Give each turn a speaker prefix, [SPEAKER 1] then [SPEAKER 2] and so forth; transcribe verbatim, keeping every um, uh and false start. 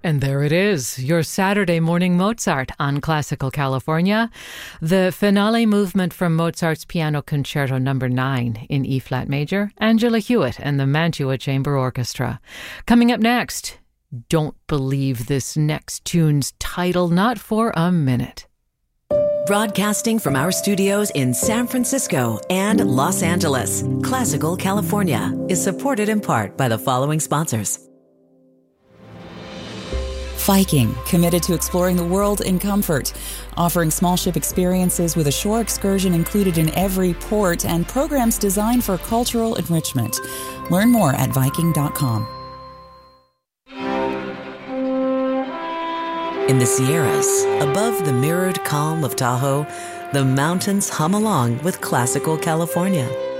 [SPEAKER 1] And there it is, your Saturday morning Mozart on Classical California. The finale movement from Mozart's Piano Concerto number nine in E-flat major, Angela Hewitt and the Mantua Chamber Orchestra. Coming up next, don't believe this next tune's title, not for a minute.
[SPEAKER 2] Broadcasting from our studios in San Francisco and Los Angeles, Classical California is supported in part by the following sponsors.
[SPEAKER 3] Viking, committed to exploring the world in comfort, offering small ship experiences with a shore excursion included in every port and programs designed for cultural enrichment. Learn more at Viking dot com.
[SPEAKER 2] In the Sierras, above the mirrored calm of Tahoe, the mountains hum along with Classical California.